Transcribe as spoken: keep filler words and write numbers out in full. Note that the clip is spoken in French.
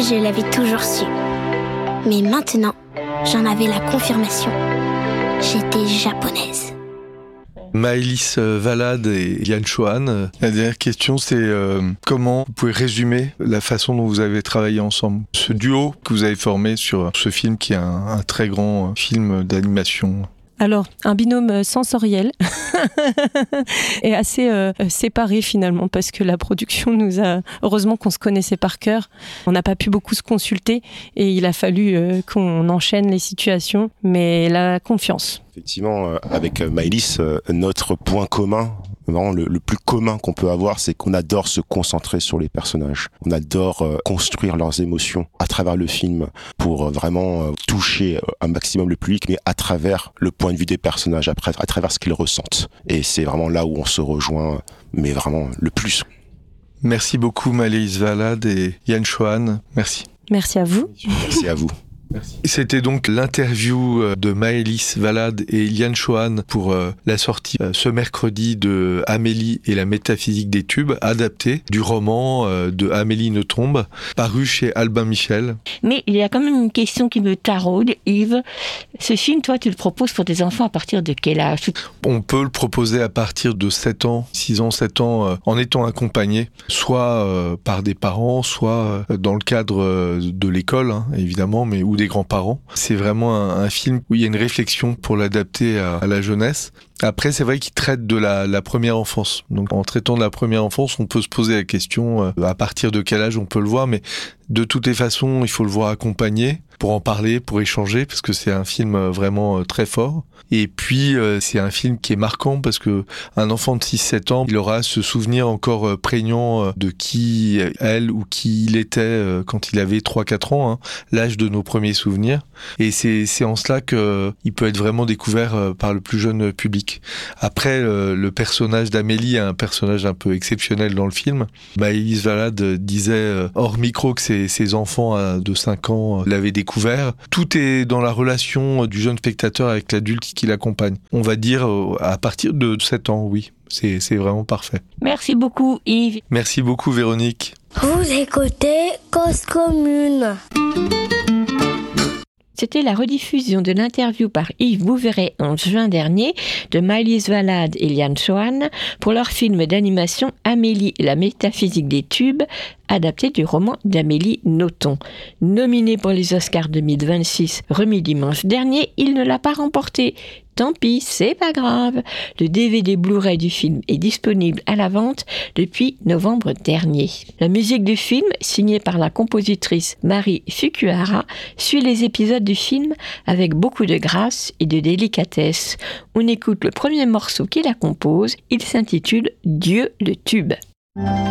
Je l'avais toujours su. Mais maintenant, j'en avais la confirmation. J'étais japonaise. Maëlys Valade et Liane Chohan. La dernière question, c'est euh, comment vous pouvez résumer la façon dont vous avez travaillé ensemble, ce duo que vous avez formé sur ce film qui est un, un très grand film d'animation. Alors, un binôme sensoriel et assez euh, séparé finalement, parce que la production nous a... Heureusement qu'on se connaissait par cœur, on n'a pas pu beaucoup se consulter et il a fallu euh, qu'on enchaîne les situations, mais la confiance. Effectivement, euh, avec Maëlys, euh, notre point commun, vraiment le, le plus commun qu'on peut avoir, c'est qu'on adore se concentrer sur les personnages. On adore euh, construire leurs émotions à travers le film pour euh, vraiment euh, toucher euh, un maximum le public, mais à travers le point de vue des personnages, à, à travers ce qu'ils ressentent. Et c'est vraiment là où on se rejoint, mais vraiment le plus. Merci beaucoup Maëlys Valade et Liane Chohan. Merci. Merci à vous. Merci à vous. Merci. C'était donc l'interview de Maëlys Valade et Liane Chohan pour euh, la sortie euh, ce mercredi de Amélie et la métaphysique des tubes, adapté du roman euh, de Amélie Nothomb, paru chez Albin Michel. Mais il y a quand même une question qui me taraude, Yves. Ce film, toi, tu le proposes pour des enfants à partir de quel âge ? On peut le proposer à partir de sept ans, six ans, sept ans, euh, en étant accompagné, soit euh, par des parents, soit euh, dans le cadre euh, de l'école, hein, évidemment, mais ou des grands-parents. C'est vraiment un, un film où il y a une réflexion pour l'adapter à, à la jeunesse. Après, c'est vrai qu'il traite de la, la première enfance. Donc, en traitant de la première enfance, on peut se poser la question euh, à partir de quel âge on peut le voir, mais de toutes les façons, il faut le voir accompagné pour en parler, pour échanger, parce que c'est un film vraiment euh, très fort. Et puis, euh, c'est un film qui est marquant parce que un enfant de six sept ans, il aura ce souvenir encore euh, prégnant euh, de qui elle ou qui il était euh, quand il avait trois quatre ans, hein, l'âge de nos premiers souvenirs. Et c'est, c'est en cela qu'il peut être vraiment découvert euh, par le plus jeune public. Après, euh, le personnage d'Amélie est un personnage un peu exceptionnel dans le film. Maëlys Valade disait euh, hors micro que ses, ses enfants euh, de cinq ans euh, l'avaient découvert. Tout est dans la relation du jeune spectateur avec l'adulte qui l'accompagne. On va dire euh, à partir de sept ans, oui. C'est, c'est vraiment parfait. Merci beaucoup, Yves. Merci beaucoup, Véronique. Vous écoutez Cause Commune. C'était la rediffusion de l'interview par Yves Bouveret en juin dernier de Maëlys Valade et Liane Chohan pour leur film d'animation Amélie et la métaphysique des tubes, adapté du roman d'Amélie Nothomb. Nominé pour les Oscars deux mille vingt-six, remis dimanche dernier, il ne l'a pas remporté. Tant pis, c'est pas grave. Le D V D Blu-ray du film est disponible à la vente depuis novembre dernier. La musique du film, signée par la compositrice Mari Fukuhara, suit les épisodes du film avec beaucoup de grâce et de délicatesse. On écoute le premier morceau qui la compose. Il s'intitule Dieu le tube.